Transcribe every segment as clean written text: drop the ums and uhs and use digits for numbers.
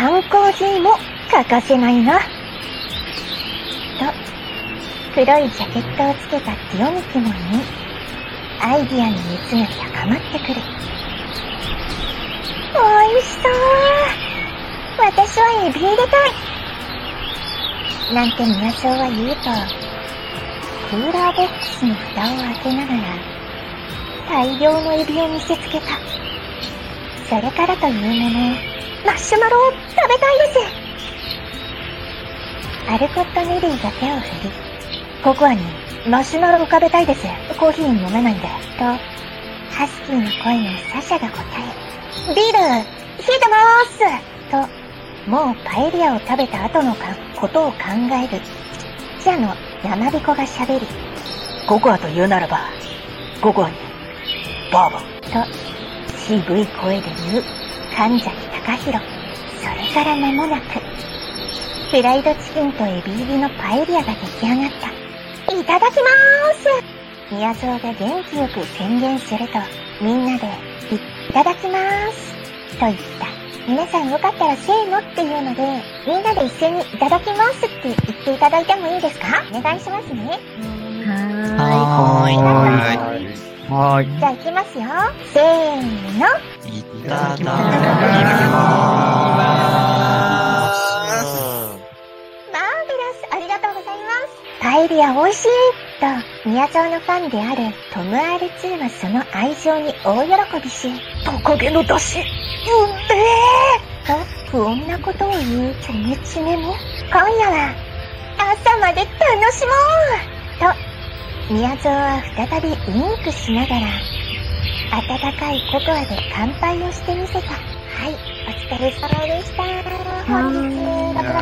缶コーヒーも欠かせないな。と、黒いジャケットをつけたティオミクモンに、アイディアの熱が高まってくる。おいしそう。私はエビ入れたい。なんて宮荘は言うと、クーラーボックスの蓋を開けながら、大量のエビを見せつけた。それからというもの、マッシュマロを食べたいです。アルコット・ネリーが手を振り、ココアにマッシュマロを食べたいです。コーヒー飲めないんで。と、ハスキーの声のサシャが答え、ビール、冷えてまーす。と、もうパエリアを食べた後のことを考える、ちっちゃの山彦が喋り、ココアと言うならば、ココアに、バーボン。と、渋い声で言う、神崎隆弘。それから間もなく、フライドチキンとエビ入りのパエリアが出来上がった。いただきまーす。宮蔵が元気よく宣言すると、みんなで、いただきまーす。と言った。皆さんよかったらせーのっていうので、みんなで一緒にいただきますって言っていただいてもいいですか？お願いしますね。 はーい。 はい。 じゃあ行きますよ。せーの。 いただきまーす。 マーベラス、ありがとうございます。パエリア美味しいと、宮沢のファンであるトム R2 はその愛情に大喜びし、トカゲの出汁、うめーと不穏なことを言うチョメチメも、今夜は朝まで楽しもうと、宮沢は再びウインクしながら、温かいココアで乾杯をしてみせた。はい、お疲れ様でした。本日、6月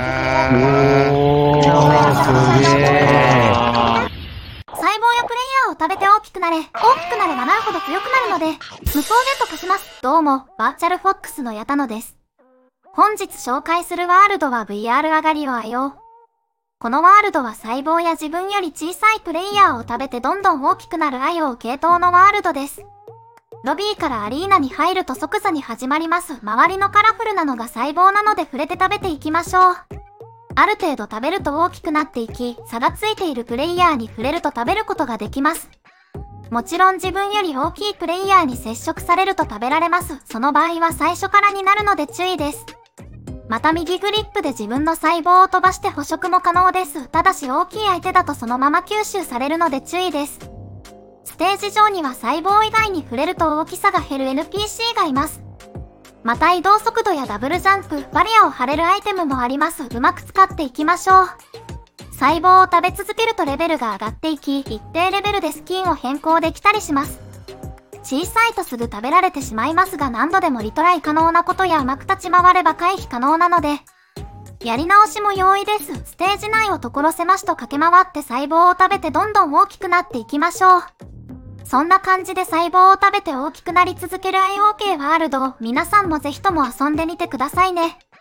細胞やプレイヤーを食べて大きくなれ。大きくなればなるほど強くなるので、無双 Z とします。どうも、バーチャルフォックスの矢田野です。本日紹介するワールドは VR 上がりをあよ。このワールドは細胞や自分より小さいプレイヤーを食べてどんどん大きくなるあよう系統のワールドです。ロビーからアリーナに入ると即座に始まります。周りのカラフルなのが細胞なので触れて食べていきましょう。ある程度食べると大きくなっていき、差がついているプレイヤーに触れると食べることができます。もちろん自分より大きいプレイヤーに接触されると食べられます。その場合は最初からになるので注意です。また右グリップで自分の細胞を飛ばして捕食も可能です。ただし大きい相手だとそのまま吸収されるので注意です。ステージ上には細胞以外に触れると大きさが減る NPC がいます。また移動速度やダブルジャンプ、バリアを張れるアイテムもあります。うまく使っていきましょう。細胞を食べ続けるとレベルが上がっていき、一定レベルでスキンを変更できたりします。小さいとすぐ食べられてしまいますが何度でもリトライ可能なことやうまく立ち回れば回避可能なので、やり直しも容易です。ステージ内を所狭しと駆け回って細胞を食べてどんどん大きくなっていきましょう。そんな感じで細胞を食べて大きくなり続ける IoK ワールドを皆さんもぜひとも遊んでみてくださいね。